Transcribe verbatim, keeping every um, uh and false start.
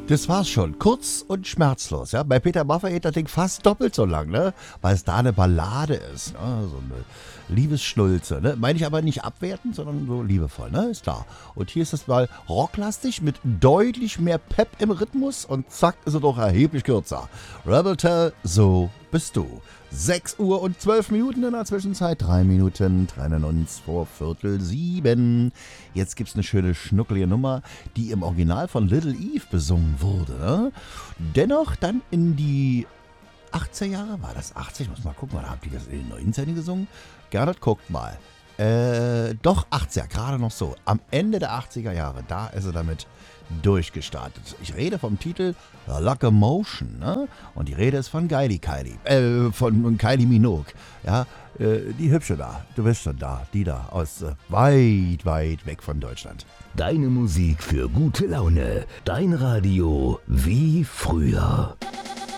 Das war's schon. Kurz und schmerzlos. Ja? Bei Peter Maffay geht das Ding fast doppelt so lang, ne? Weil es da eine Ballade ist. Ne? So eine Liebesschnulze. Ne? Meine ich aber nicht abwertend, sondern so liebevoll, ne? Ist klar. Und hier ist es mal rocklastig mit deutlich mehr Pep im Rhythmus und zack ist es doch erheblich kürzer. Rebel Tell, so bist du. sechs Uhr und zwölf Minuten in der Zwischenzeit. drei Minuten trennen uns vor Viertel sieben. Jetzt gibt's eine schöne schnuckelige Nummer, die im Original von Little Eve besungen wurde. Ne? Dennoch dann in die achtziger Jahre, war das achtzig? Ich muss mal gucken, oder habt ihr das in den neunzehn gesungen? Gernot, guckt mal. Äh, doch achtziger, gerade noch so. Am Ende der achtziger Jahre, da ist er damit durchgestartet. Ich rede vom Titel Locomotion, ne? Und die Rede ist von Kylie Kylie, äh, von Kylie Minogue, ja, äh, die Hübsche da, du bist schon da, die da, aus äh, weit, weit weg von Deutschland. Deine Musik für gute Laune, dein Radio wie früher.